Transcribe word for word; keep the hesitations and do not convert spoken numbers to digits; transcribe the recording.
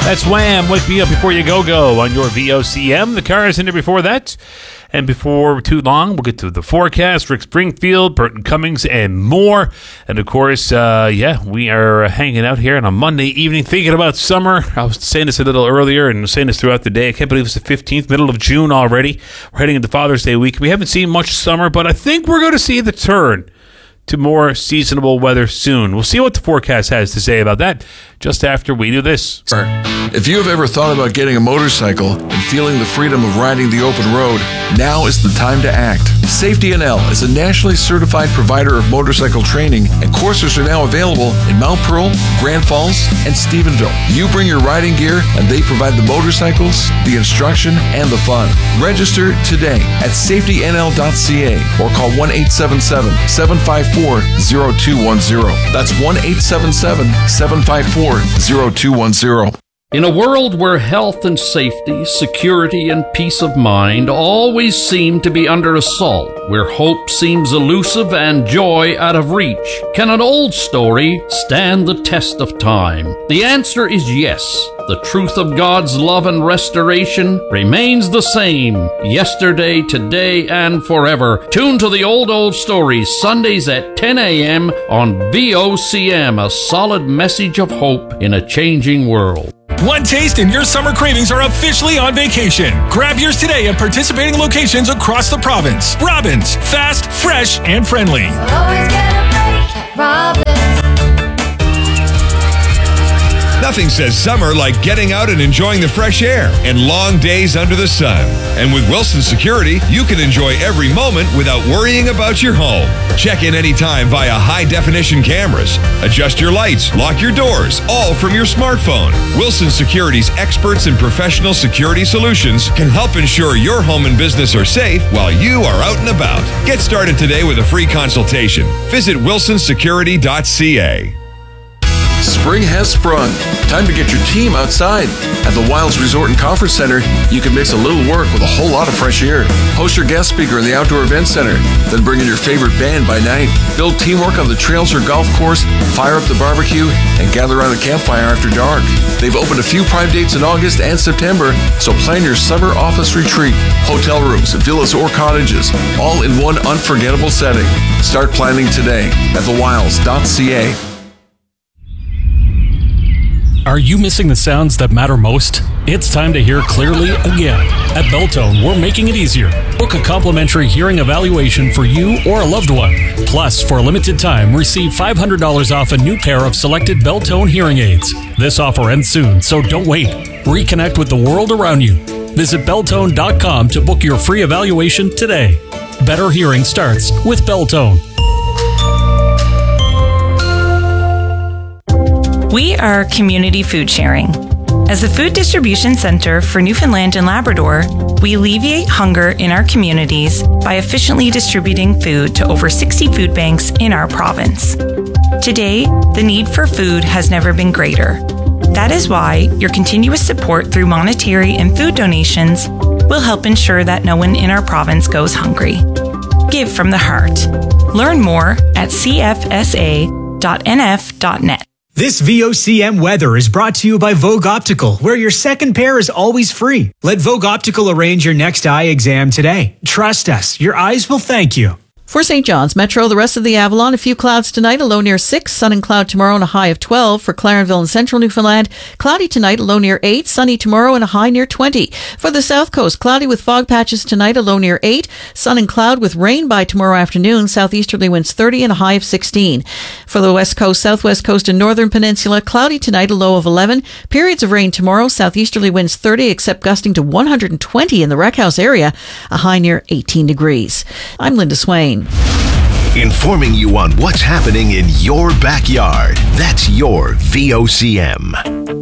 That's Wham! Wake Me Up Before You Go Go on your V O C M. The car is in there before that. And before too long, we'll get to the forecast. Rick Springfield, Burton Cummings, and more. And of course, uh, yeah, we are hanging out here on a Monday evening thinking about summer. I was saying this a little earlier and saying this throughout the day. I can't believe it's the fifteenth, middle of June already. We're heading into Father's Day week. We haven't seen much summer, but I think we're going to see the turn to more seasonable weather soon. We'll see what the forecast has to say about that just after we do this. If you have ever thought about getting a motorcycle and feeling the freedom of riding the open road, now is the time to act. Safety N L is a nationally certified provider of motorcycle training, and courses are now available in Mount Pearl, Grand Falls, and Stephenville. You bring your riding gear, and they provide the motorcycles, the instruction, and the fun. Register today at safety N L dot C A or call one eight seven seven, seven five four, zero two one zero. That's one eight seven seven, seven five four, zero two one zero. In a world where health and safety, security and peace of mind always seem to be under assault, where hope seems elusive and joy out of reach, can an old story stand the test of time? The answer is yes. The truth of God's love and restoration remains the same, yesterday, today, and forever. Tune to the Old Old Stories, Sundays at ten a.m. on V O C M, a solid message of hope in a changing world. One taste and your summer cravings are officially on vacation. Grab yours today at participating locations across the province. Robbins, fast, fresh, and friendly. Always get a break at Robbins. Nothing says summer like getting out and enjoying the fresh air and long days under the sun. And with Wilson Security, you can enjoy every moment without worrying about your home. Check in anytime via high-definition cameras. Adjust your lights, lock your doors, all from your smartphone. Wilson Security's experts in professional security solutions can help ensure your home and business are safe while you are out and about. Get started today with a free consultation. Visit wilson security dot c a. Spring has sprung. Time to get your team outside. At the Wilds Resort and Conference Center, you can mix a little work with a whole lot of fresh air. Host your guest speaker in the Outdoor Event Center, then bring in your favorite band by night. Build teamwork on the trails or golf course, fire up the barbecue, and gather around the campfire after dark. They've opened a few prime dates in August and September, so plan your summer office retreat. Hotel rooms, villas, or cottages, all in one unforgettable setting. Start planning today at the wilds dot c a. Are you missing the sounds that matter most? It's time to hear clearly again. At Beltone, we're making it easier. Book a complimentary hearing evaluation for you or a loved one. Plus, for a limited time, receive five hundred dollars off a new pair of selected Beltone hearing aids. This offer ends soon, so don't wait. Reconnect with the world around you. Visit beltone dot com to book your free evaluation today. Better hearing starts with Beltone. We are Community Food Sharing. As a food distribution center for Newfoundland and Labrador, we alleviate hunger in our communities by efficiently distributing food to over sixty food banks in our province. Today, the need for food has never been greater. That is why your continuous support through monetary and food donations will help ensure that no one in our province goes hungry. Give from the heart. Learn more at c f s a dot n f dot net. This V O C M weather is brought to you by Vogue Optical, where your second pair is always free. Let Vogue Optical arrange your next eye exam today. Trust us, your eyes will thank you. For Saint John's Metro, the rest of the Avalon, a few clouds tonight, a low near six, sun and cloud tomorrow and a high of twelve. For Clarenville and Central Newfoundland, cloudy tonight, a low near eight, sunny tomorrow and a high near twenty. For the South Coast, cloudy with fog patches tonight, a low near eight, sun and cloud with rain by tomorrow afternoon, southeasterly winds thirty and a high of sixteen. For the West Coast, Southwest Coast and Northern Peninsula, cloudy tonight, a low of eleven, periods of rain tomorrow, southeasterly winds thirty, except gusting to one hundred twenty in the Wreck House area, a high near eighteen degrees. I'm Linda Swain. Informing you on what's happening in your backyard. That's your V O C M.